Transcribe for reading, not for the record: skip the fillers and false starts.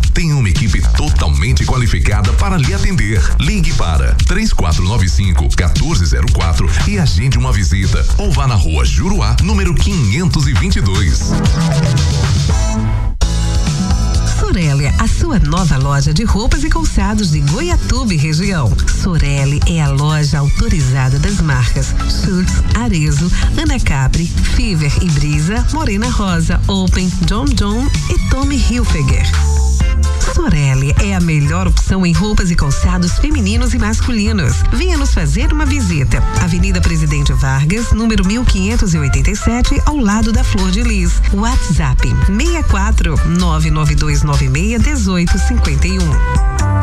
tem uma equipe totalmente qualificada para lhe atender. Ligue para 3495-1404 e agende uma visita ou vá na Rua Juruá, número 522. Sorelle, a sua nova loja de roupas e calçados de Goiatuba e região. Sorelle é a loja autorizada das marcas Schultz, Arezzo, Ana Capri, Fever e Brisa, Morena Rosa, Open, John John e Tommy Hilfiger. Sorelle é a melhor opção em roupas e calçados femininos e masculinos. Venha nos fazer uma visita. Avenida Presidente Vargas, número 1587, ao lado da Flor de Lis. WhatsApp 64 99296 1851.